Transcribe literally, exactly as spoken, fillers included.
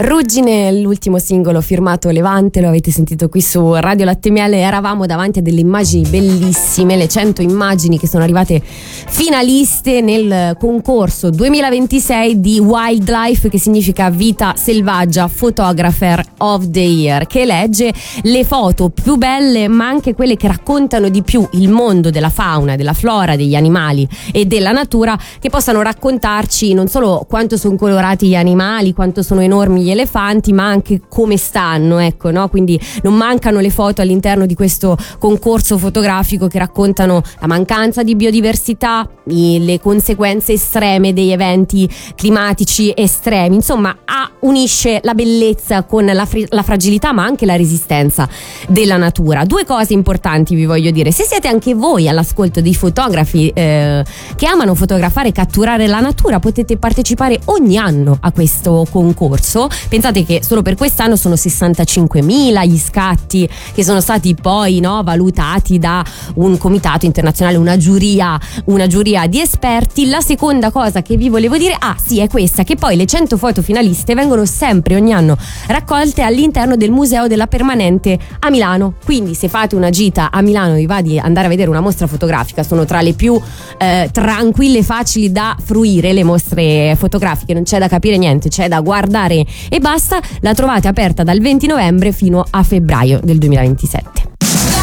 Ruggine, l'ultimo singolo firmato Levante, lo avete sentito qui su Radio Latte Miele. Eravamo davanti a delle immagini bellissime, le cento immagini che sono arrivate finaliste nel concorso duemilaventisei di Wildlife, che significa vita selvaggia, Photographer of the Year, che elegge le foto più belle ma anche quelle che raccontano di più il mondo della fauna, della flora, degli animali e della natura, che possano raccontarci non solo quanto sono colorati gli animali, quanto sono enormi gli elefanti, ma anche come stanno, ecco, no? Quindi non mancano le foto all'interno di questo concorso fotografico che raccontano la mancanza di biodiversità, le conseguenze estreme degli eventi climatici estremi. Insomma, a, unisce la bellezza con la, fri- la fragilità, ma anche la resistenza della natura. Due cose importanti vi voglio dire: se siete anche voi all'ascolto dei fotografi eh, che amano fotografare e catturare la natura, potete partecipare ogni anno a questo concorso. Pensate che solo per quest'anno sono sessantacinquemila gli scatti che sono stati poi no, valutati da un comitato internazionale, una giuria, una giuria di esperti. La seconda cosa che vi volevo dire, ah sì, è questa, che poi le cento foto finaliste vengono sempre ogni anno raccolte all'interno del Museo della Permanente a Milano. Quindi se fate una gita a Milano, vi va di andare a vedere una mostra fotografica, sono tra le più eh, tranquille e facili da fruire le mostre fotografiche, non c'è da capire niente, c'è da guardare e basta. La trovate aperta dal venti novembre fino a febbraio del duemilaventisette.